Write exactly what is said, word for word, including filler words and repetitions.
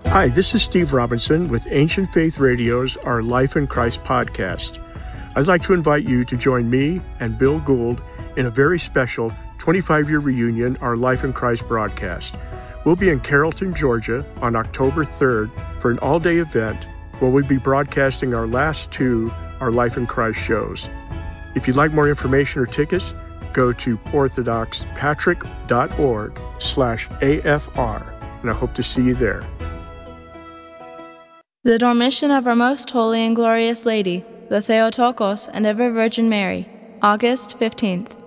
Hi, this is Steve Robinson with Ancient Faith Radio's Our Life in Christ podcast. I'd like to invite you to join me and Bill Gould in a very special twenty-five-year reunion Our Life in Christ broadcast. We'll be in Carrollton, Georgia on October third for an all-day event where we'll be broadcasting our last two Our Life in Christ shows. If you'd like more information or tickets, go to orthodoxpatrick.org slash AFR, and I hope to see you there. The Dormition of Our Most Holy and Glorious Lady, the Theotokos and Ever Virgin Mary, August fifteenth.